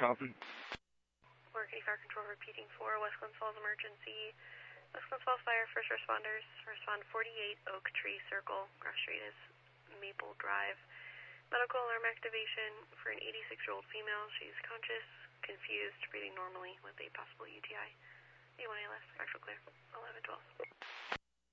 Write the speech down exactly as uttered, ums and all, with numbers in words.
Copy. Working Fire Control repeating for West Glens Falls emergency. West Glens Falls Fire first responders respond forty-eight Oak Tree Circle. Cross street is Maple Drive. Medical alarm activation for an eighty-six-year-old female. She's conscious, confused, breathing normally with a possible U T I. A one A L S, actual clear. eleven twelve.